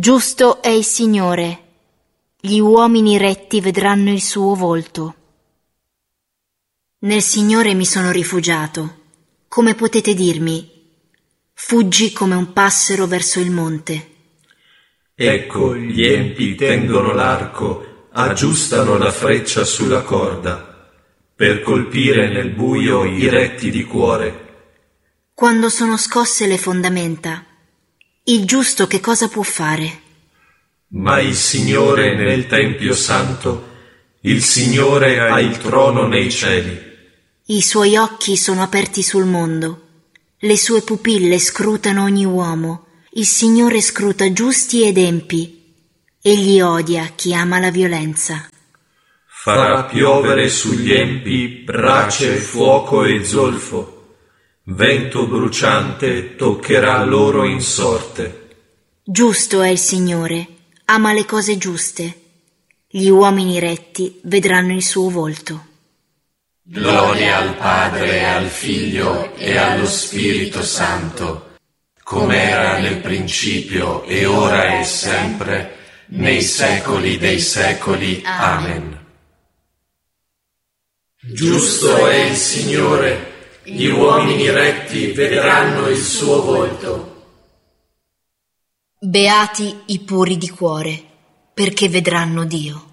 Giusto è il Signore, gli uomini retti vedranno il suo volto. Nel Signore mi sono rifugiato. Come potete dirmi, fuggi come un passero verso il monte? Ecco, gli empi tendono l'arco, aggiustano la freccia sulla corda, per colpire nel buio i retti di cuore. Quando sono scosse le fondamenta, il giusto che cosa può fare? Ma il Signore nel Tempio Santo, il Signore ha il trono nei cieli. I suoi occhi sono aperti sul mondo, le sue pupille scrutano ogni uomo. Il Signore scruta giusti ed empi, egli odia chi ama la violenza. Farà piovere sugli empi brace, fuoco e zolfo. Vento bruciante toccherà loro in sorte. Giusto è il Signore, ama le cose giuste. Gli uomini retti vedranno il suo volto. Gloria al Padre, al Figlio e allo Spirito Santo, come era nel principio e ora e sempre, nei secoli dei secoli. Amen. Giusto è il Signore, gli uomini retti vedranno il suo volto. Beati i puri di cuore, perché vedranno Dio.